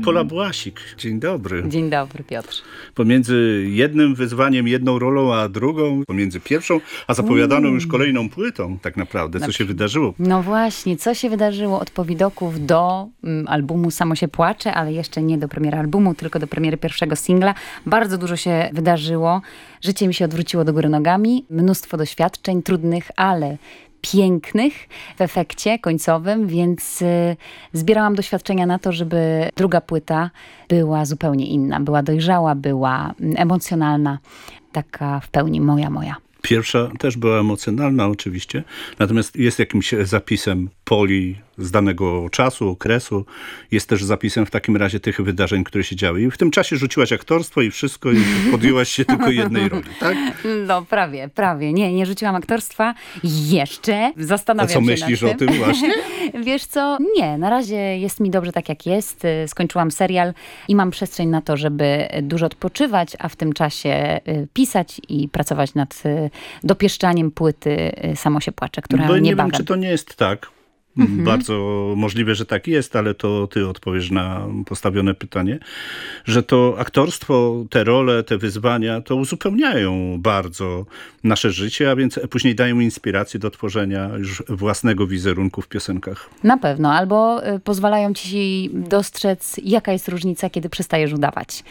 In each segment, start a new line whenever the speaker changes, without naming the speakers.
Pola Błasik. Dzień dobry.
Dzień dobry, Piotr.
Pomiędzy jednym wyzwaniem, jedną rolą, a drugą, pomiędzy pierwszą, a zapowiadaną już kolejną płytą tak naprawdę. Co się wydarzyło?
No właśnie, co się wydarzyło od powidoków do albumu Samo się płacze, ale jeszcze nie do premiery albumu, tylko do premiery pierwszego singla. Bardzo dużo się wydarzyło. Życie mi się odwróciło do góry nogami. Mnóstwo doświadczeń, trudnych, ale pięknych w efekcie końcowym, więc zbierałam doświadczenia na to, żeby druga płyta była zupełnie inna. Była dojrzała, była emocjonalna, taka w pełni moja.
Pierwsza też była emocjonalna oczywiście, natomiast jest jakimś zapisem Poli z danego czasu, okresu. Jest też zapisem w takim razie tych wydarzeń, które się działy. I w tym czasie rzuciłaś aktorstwo i wszystko i podjęłaś się tylko jednej roli, tak?
No prawie. Nie rzuciłam aktorstwa jeszcze. Zastanawiam się
nad tym. A co myślisz o tym właśnie?
Wiesz co? Nie, na razie jest mi dobrze tak jak jest. Skończyłam serial i mam przestrzeń na to, żeby dużo odpoczywać, a w tym czasie pisać i pracować nad dopieszczaniem płyty Samo się płacze, która
Bo nie
niebawem.
wiem, czy to nie jest tak. Bardzo możliwe, że tak jest, ale to ty odpowiesz na postawione pytanie, że to aktorstwo, te role, te wyzwania, to uzupełniają bardzo nasze życie, a więc później dają inspirację do tworzenia już własnego wizerunku w piosenkach.
Na pewno, albo pozwalają ci dostrzec, jaka jest różnica, kiedy przestajesz udawać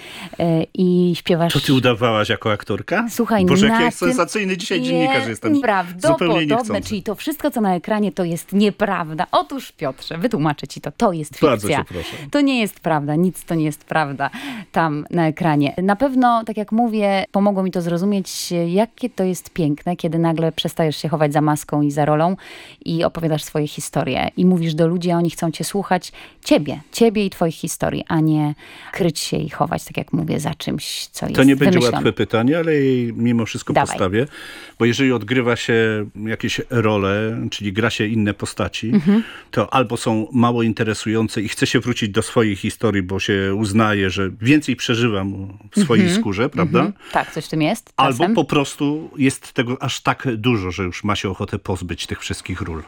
i śpiewasz.
To ty udawałaś jako aktorka?
Słuchaj,
Boże, jak ja sensacyjny dzisiaj dziennikarz jestem. Zupełnie niechcący.
Czyli to wszystko, co na ekranie, to jest nieprawda. Otóż, Piotrze, wytłumaczę ci to. To jest fikcja.
Bardzo cię proszę.
To nie jest prawda. Nic to nie jest prawda tam na ekranie. Na pewno, tak jak mówię, pomogło mi to zrozumieć, jakie to jest piękne, kiedy nagle przestajesz się chować za maską i za rolą i opowiadasz swoje historie. I mówisz do ludzi, a oni chcą cię słuchać. Ciebie i twoich historii, a nie kryć się i chować, tak jak mówię, za czymś, co jest
To nie będzie
wymyślone.
łatwe pytanie, ale jej mimo wszystko postawię. Bo jeżeli odgrywa się jakieś role, czyli gra się inne postaci, to albo są mało interesujące i chce się wrócić do swojej historii, bo się uznaje, że więcej przeżywam w swojej skórze, prawda?
Tak, coś w tym jest.
Albo
Czasem.
po prostu jest tego aż tak dużo, że już ma się ochotę pozbyć tych wszystkich ról.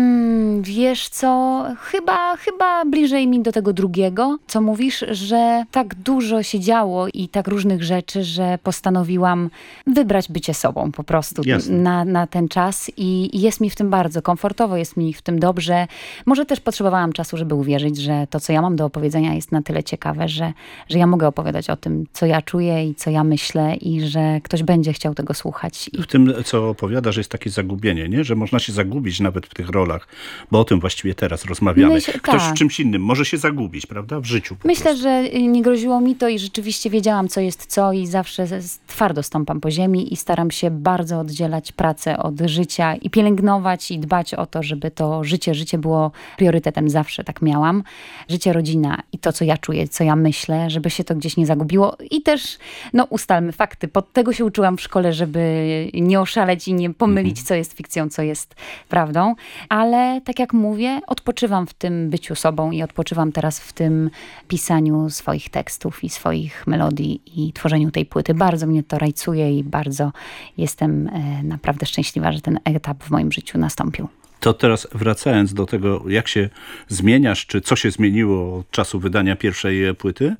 Wiesz co, chyba bliżej mi do tego drugiego, co mówisz, że tak dużo się działo i tak różnych rzeczy, że postanowiłam wybrać bycie sobą po prostu na ten czas i jest mi w tym bardzo komfortowo, jest mi w tym dobrze. Może też potrzebowałam czasu, żeby uwierzyć, że to, co ja mam do opowiedzenia, jest na tyle ciekawe, że ja mogę opowiadać o tym, co ja czuję i co ja myślę i że ktoś będzie chciał tego słuchać.
W tym, co opowiadasz, jest takie zagubienie, nie? Że można się zagubić nawet w tych rolach, bo o tym właściwie teraz rozmawiamy. Ktoś w czymś innym może się zagubić, prawda? W życiu po
Myślę,
prostu.
że nie groziło mi to i rzeczywiście wiedziałam, co jest co i zawsze twardo stąpam po ziemi i staram się bardzo oddzielać pracę od życia i pielęgnować i dbać o to, żeby to życie było priorytetem. Zawsze tak miałam. Życie, rodzina i to, co ja czuję, co ja myślę, żeby się to gdzieś nie zagubiło. I też, ustalmy fakty. Pod tego się uczyłam w szkole, żeby nie oszaleć i nie pomylić, co jest fikcją, co jest prawdą. Ale tak jak mówię, odpoczywam w tym byciu sobą i odpoczywam teraz w tym pisaniu swoich tekstów i swoich melodii i tworzeniu tej płyty. Bardzo mnie to rajcuje i bardzo jestem naprawdę szczęśliwa, że ten etap w moim życiu nastąpił.
To teraz wracając do tego, jak się zmieniasz, czy co się zmieniło od czasu wydania pierwszej płyty,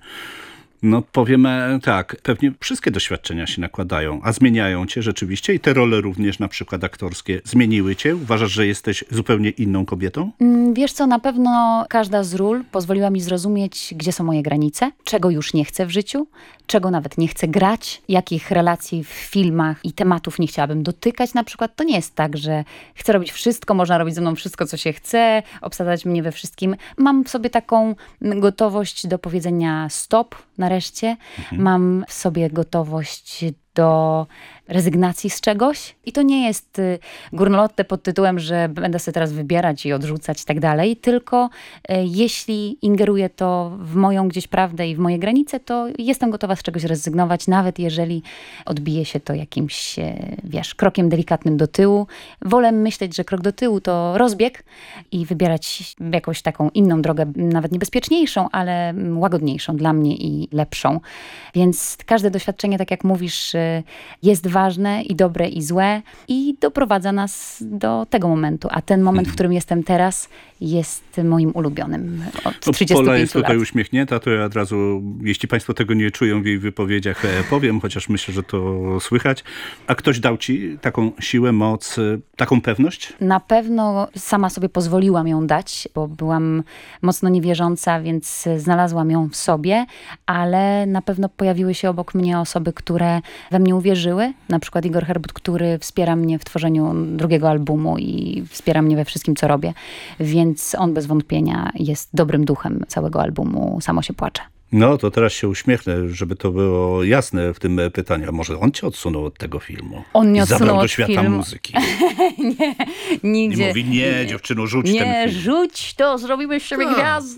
no powiemy tak, pewnie wszystkie doświadczenia się nakładają, a zmieniają cię rzeczywiście i te role również na przykład aktorskie zmieniły cię? Uważasz, że jesteś zupełnie inną kobietą?
Wiesz co, na pewno każda z ról pozwoliła mi zrozumieć, gdzie są moje granice, czego już nie chcę w życiu, czego nawet nie chcę grać, jakich relacji w filmach i tematów nie chciałabym dotykać na przykład. To nie jest tak, że chcę robić wszystko, można robić ze mną wszystko, co się chce, obsadzać mnie we wszystkim. Mam w sobie taką gotowość do powiedzenia stop nareszcie. Mam w sobie gotowość do rezygnacji z czegoś. I to nie jest górnolotne pod tytułem, że będę sobie teraz wybierać i odrzucać i tak dalej, tylko jeśli ingeruje to w moją gdzieś prawdę i w moje granice, to jestem gotowa z czegoś rezygnować, nawet jeżeli odbije się to jakimś, krokiem delikatnym do tyłu. Wolę myśleć, że krok do tyłu to rozbieg i wybierać jakąś taką inną drogę, nawet niebezpieczniejszą, ale łagodniejszą dla mnie i lepszą. Więc każde doświadczenie, tak jak mówisz, jest ważne i dobre i złe i doprowadza nas do tego momentu. A ten moment, w którym jestem teraz, jest moim ulubionym od 35
Pola
lat.
jest tutaj uśmiechnięta, to ja od razu, jeśli państwo tego nie czują w jej wypowiedziach, powiem, chociaż myślę, że to słychać. A ktoś dał ci taką siłę, moc, taką pewność?
Na pewno sama sobie pozwoliłam ją dać, bo byłam mocno niewierząca, więc znalazłam ją w sobie, ale na pewno pojawiły się obok mnie osoby, które we mnie uwierzyły. Na przykład Igor Herbut, który wspiera mnie w tworzeniu drugiego albumu i wspiera mnie we wszystkim, co robię. Więc on bez wątpienia jest dobrym duchem całego albumu Samo się płacze.
No, to teraz się uśmiechnę, żeby to było jasne w tym pytaniu. A może on cię odsunął od tego filmu?
On mnie
i
odsunął
zabrał do
od
świata
filmu.
muzyki.
Nigdzie.
I mówi, nie, dziewczyno, rzuć ten
Nie,
film.
rzuć to, zrobimy z siebie gwiazdę.